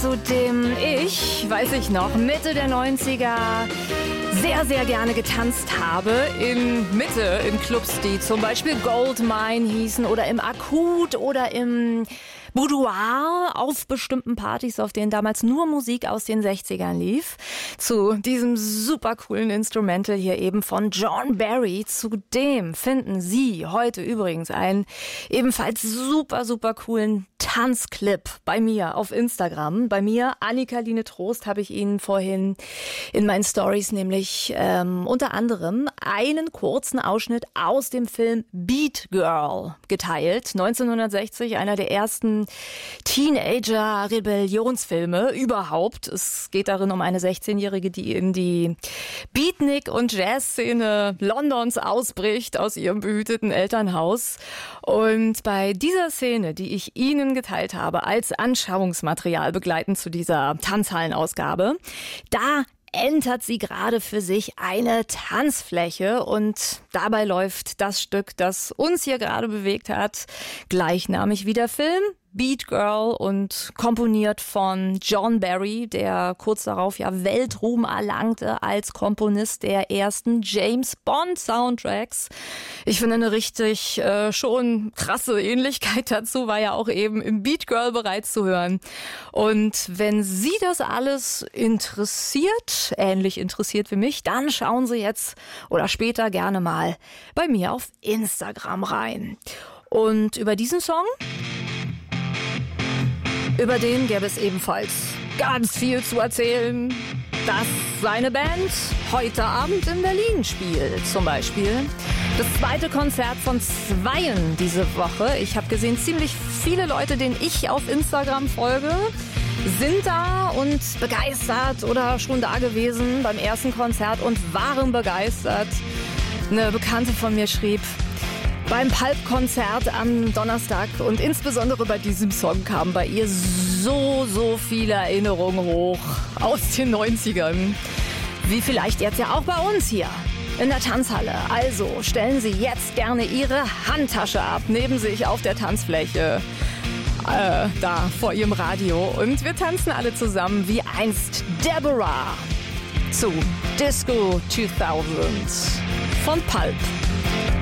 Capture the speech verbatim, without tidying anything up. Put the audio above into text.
zu dem ich, weiß ich noch, Mitte der neunziger sehr, sehr gerne getanzt habe. In Mitte, in Clubs, die zum Beispiel Goldmine hießen oder im Akut oder im Boudoir, auf bestimmten Partys, auf denen damals nur Musik aus den sechzigern lief. Zu diesem super coolen Instrumental hier eben von John Barry. Zu dem finden Sie heute übrigens einen ebenfalls super, super coolen Tanzclip bei mir auf Instagram. Bei mir, Annika-Line Trost, habe ich Ihnen vorhin in meinen Stories nämlich ähm, unter anderem einen kurzen Ausschnitt aus dem Film Beat Girl geteilt. neunzehnhundertsechzig, einer der ersten Teenager-Rebellionsfilme überhaupt. Es geht darin um eine sechzehnjährige, die in die Beatnik- und Jazzszene Londons ausbricht aus ihrem behüteten Elternhaus. Und bei dieser Szene, die ich Ihnen geteilt habe, als Anschauungsmaterial begleitend zu dieser Tanzhallenausgabe, da entert sie gerade für sich eine Tanzfläche und dabei läuft das Stück, das uns hier gerade bewegt hat, gleichnamig wie der Film, Beat Girl, und komponiert von John Barry, der kurz darauf ja Weltruhm erlangte als Komponist der ersten James Bond Soundtracks. Ich finde eine richtig äh, schon krasse Ähnlichkeit dazu, war ja auch eben im Beat Girl bereits zu hören. Und wenn Sie das alles interessiert, ähnlich interessiert wie mich, dann schauen Sie jetzt oder später gerne mal bei mir auf Instagram rein. Und über diesen Song, über den gäbe es ebenfalls ganz viel zu erzählen, dass seine Band heute Abend in Berlin spielt, zum Beispiel. Das zweite Konzert von Zweien diese Woche. Ich habe gesehen, ziemlich viele Leute, denen ich auf Instagram folge, sind da und begeistert oder schon da gewesen beim ersten Konzert und waren begeistert. Eine Bekannte von mir schrieb, beim Pulp-Konzert am Donnerstag und insbesondere bei diesem Song kamen bei ihr so, so viele Erinnerungen hoch aus den neunzigern. Wie vielleicht jetzt ja auch bei uns hier in der Tanzhalle. Also stellen Sie jetzt gerne Ihre Handtasche ab, neben sich auf der Tanzfläche, äh, da vor Ihrem Radio. Und wir tanzen alle zusammen wie einst Deborah zu Disco zweitausend von Pulp.